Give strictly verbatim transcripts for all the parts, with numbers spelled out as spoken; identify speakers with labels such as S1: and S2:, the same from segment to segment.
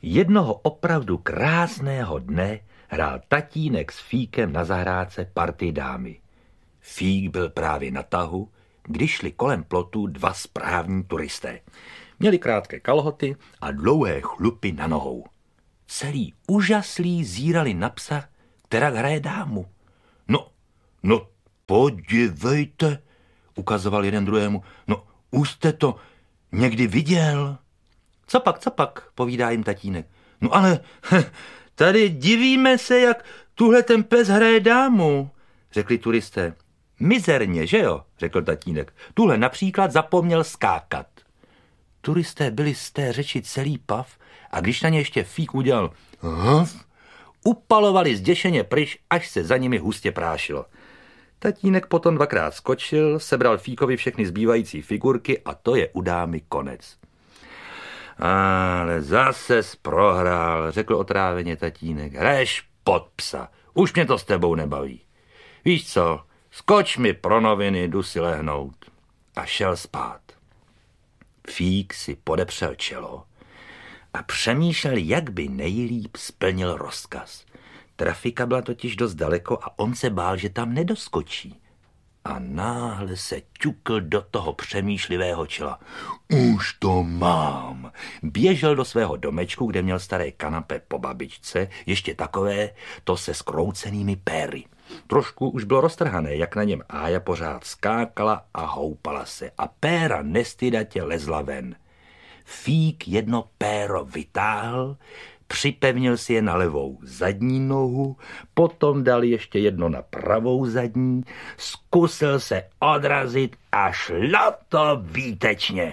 S1: Jednoho opravdu krásného dne hrál tatínek s Fíkem na zahrádce partii dámy. Fík byl právě na tahu, když šli kolem plotu dva správní turisté. Měli krátké kalhoty a dlouhé chlupy na nohou. Celý úžaslí zírali na psa, která hraje dámu. No, no, podívejte, ukazoval jeden druhému, no, už jste to někdy viděl? Co pak, co pak, povídá jim tatínek. No ale tady divíme se, jak tuhle ten pes hraje dámu, řekli turisté. Mizerně, že jo, řekl tatínek. Tuhle například zapomněl skákat. Turisté byli z té řeči celý pav a když na ně ještě Fík udělal haf, upalovali zděšeně pryč, až se za nimi hustě prášilo. Tatínek potom dvakrát skočil, sebral Fíkovi všechny zbývající figurky a to je u dámy konec. Ale zase prohrál, řekl otráveně tatínek. Hraješ pod psa, už mě to s tebou nebaví. Víš co, skoč mi pro noviny, jdu si lehnout. A šel spát. Fík si podepřel čelo a přemýšlel, jak by nejlíp splnil rozkaz. Trafika byla totiž dost daleko a on se bál, že tam nedoskočí. A náhle se ťukl do toho přemýšlivého čela. Už to mám. Běžel do svého domečku, kde měl staré kanapé po babičce, ještě takové, to se skroucenými péry. Trošku už bylo roztrhané, jak na něm Ája pořád skákala a houpala se a péra nestydatě lezla ven. Fík jedno péro vytáhl, připevnil si je na levou zadní nohu, potom dal ještě jedno na pravou zadní, zkusil se odrazit a šlo to výtečně.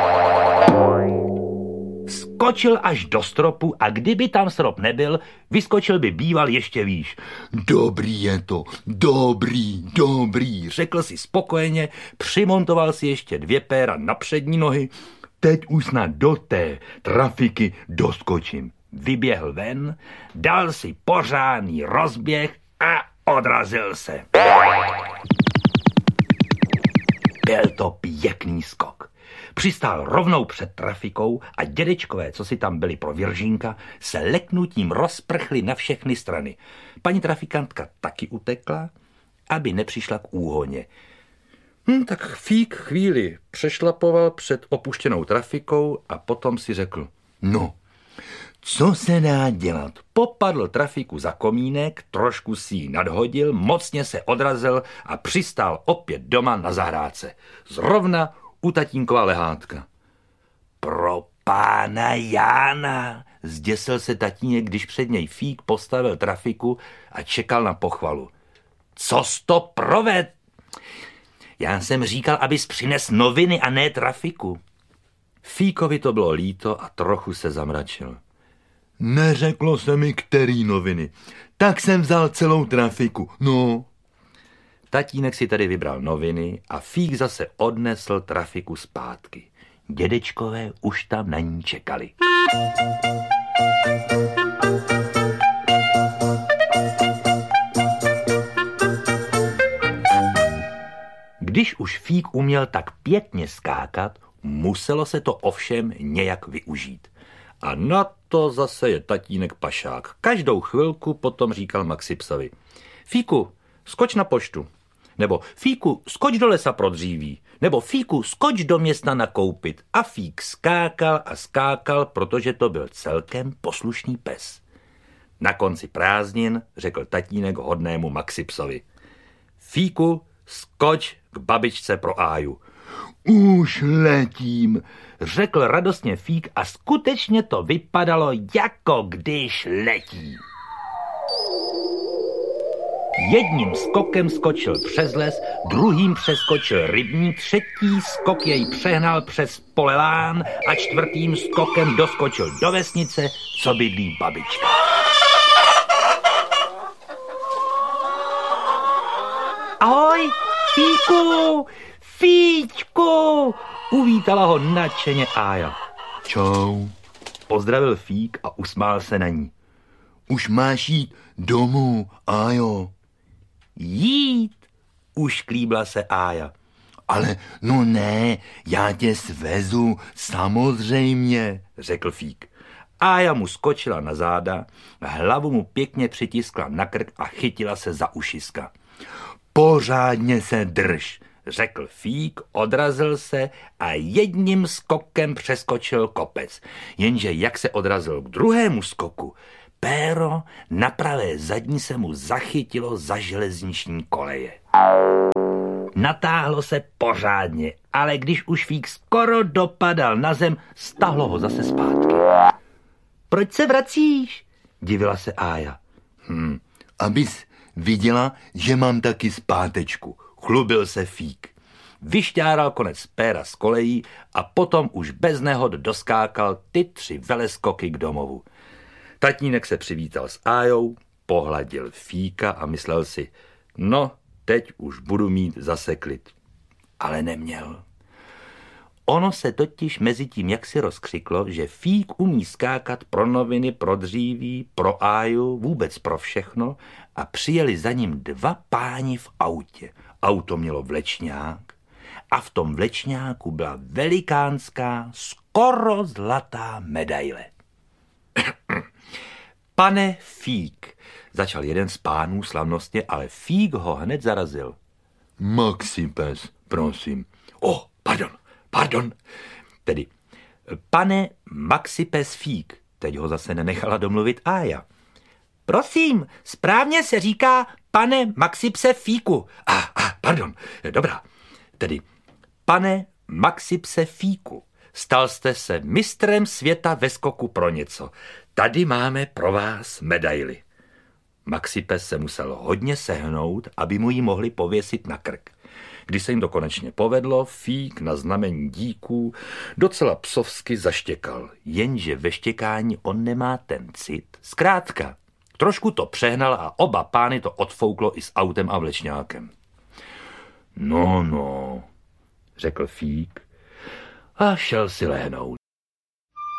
S1: Skočil až do stropu a kdyby tam strop nebyl, vyskočil by býval ještě výš. Dobrý je to, dobrý, dobrý, řekl si spokojeně, přimontoval si ještě dvě péra na přední nohy. Teď už snad do té trafiky doskočím. Vyběhl ven, dal si pořádný rozběh a odrazil se. Byl to pěkný skok. Přistál rovnou před trafikou a dědečkové, co si tam byli pro Viržínka, se leknutím rozprchli na všechny strany. Paní trafikantka taky utekla, aby nepřišla k úhoně. Hm, tak Fík chvíli přešlapoval před opuštěnou trafikou a potom si řekl, no, co se dá dělat? Popadl trafiku za komínek, trošku si ji nadhodil, mocně se odrazil a přistál opět doma na zahrádce. Zrovna u tatínkova lehátka. Pro pána Jána, zděsil se tatínek, když před něj Fík postavil trafiku a čekal na pochvalu. Co jsi to proved? Já jsem říkal, abys přines noviny a ne trafiku. Fíkovi to bylo líto a trochu se zamračil. Neřeklo se mi, který noviny. Tak jsem vzal celou trafiku, no. Tatínek si tedy vybral noviny a Fík zase odnesl trafiku zpátky. Dědečkové už tam na ní čekali. Když už Fík uměl tak pěkně skákat, muselo se to ovšem nějak využít. A na to zase je tatínek pašák. Každou chvilku potom říkal Maxi psovi. Fíku, skoč na poštu. Nebo Fíku, skoč do lesa pro dříví. Nebo Fíku, skoč do města nakoupit. A Fík skákal a skákal, protože to byl celkem poslušný pes. Na konci prázdnin řekl tatínek hodnému Maxi psovi. Fíku, skoč k babičce pro Áju. Už letím, řekl radostně Fík a skutečně to vypadalo, jako když letí. Jedním skokem skočil přes les, druhým přeskočil rybník, třetí skok jej přehnal přes polelán a čtvrtým skokem doskočil do vesnice, co bydlí babička. Ahoj, Fíku! Fíčku, uvítala ho nadšeně Ája. Čau, pozdravil Fík a usmál se na ní. Už máš jít domů, Ájo. Jít, už klíbla se Ája. Ale no ne, já tě svezu, samozřejmě, řekl Fík. Ája mu skočila na záda, hlavu mu pěkně přitiskla na krk a chytila se za ušiska. Pořádně se drž, řekl Fík, odrazil se a jedním skokem přeskočil kopec. Jenže jak se odrazil k druhému skoku, péro na pravé zadní se mu zachytilo za železniční koleje. Natáhlo se pořádně, ale když už Fík skoro dopadal na zem, stahlo ho zase zpátky. Proč se vracíš? Divila se Ája. Hm, abys viděla, že mám taky zpátečku, chlubil se Fík. Vyšťáral konec péra z kolejí a potom už bez nehod doskákal ty tři veleskoky k domovu. Tatínek se přivítal s Ájou, pohladil Fíka a myslel si, no, teď už budu mít zase klid. Ale neměl. Ono se totiž mezi tím jaksi rozkřiklo, že Fík umí skákat pro noviny, pro dříví, pro Áju, vůbec pro všechno a přijeli za ním dva páni v autě. Auto mělo vlečňák a v tom vlečňáku byla velikánská, skoro zlatá medaile. Pane Fík, začal jeden z pánů slavnostně, ale Fík ho hned zarazil. Maxipes, prosím. Oh, pardon, pardon. Tedy, pane Maxipes Fík, teď ho zase nenechala domluvit Ája. Prosím, správně se říká pane Maxipse Fíku. A, ah, ah, pardon, dobrá. Tedy, pane Maxipse Fíku, stal jste se mistrem světa ve skoku pro něco. Tady máme pro vás medaili. Maxipes se musel hodně sehnout, aby mu ji mohli pověsit na krk. Když se jim to konečně povedlo, Fík na znamení díků docela psovsky zaštěkal, jenže ve štěkání on nemá ten cit. Zkrátka, trošku to přehnal a oba pány to odfouklo i s autem a vlečňákem. No, no, řekl Fík a šel si lehnout.